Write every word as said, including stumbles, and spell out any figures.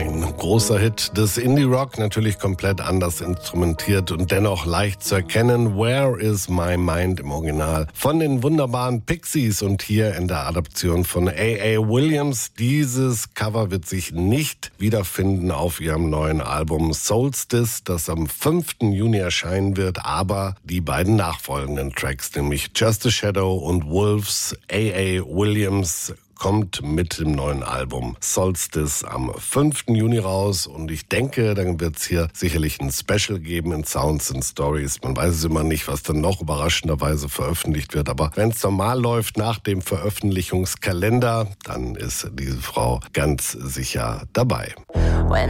Ein großer Hit des Indie-Rock, natürlich komplett anders instrumentiert und dennoch leicht zu erkennen. Where is my mind im Original von den wunderbaren Pixies und hier in der Adaption von A A. Williams. Dieses Cover wird sich nicht wiederfinden auf ihrem neuen Album Solstice, das am fünften Juni erscheinen wird, aber die beiden nachfolgenden Tracks, nämlich Just a Shadow und Wolves. A A. Williams kommt mit dem neuen Album Solstice am fünften Juni raus und ich denke, dann wird es hier sicherlich ein Special geben in Sounds and Stories. Man weiß es immer nicht, was dann noch überraschenderweise veröffentlicht wird, aber wenn es normal läuft nach dem Veröffentlichungskalender, dann ist diese Frau ganz sicher dabei. When